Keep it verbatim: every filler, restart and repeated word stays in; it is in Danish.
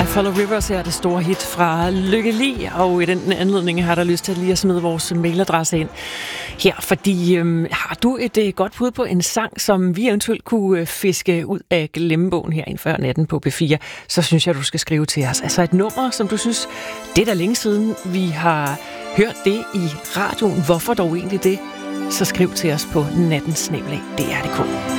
I Follow Rivers er det store hit fra Lykke Li, og i den anledning har der lyst til lige at smide vores mailadresse ind her, fordi øhm, har du et øh, godt bud på en sang, som vi eventuelt kunne øh, fiske ud af glemmebogen her før natten på P fire, så synes jeg, du skal skrive til os. Altså et nummer, som du synes, det er da længe siden, vi har hørt det i radioen. Hvorfor dog egentlig det? Så skriv til os på natten snabel-a D R punktum d k.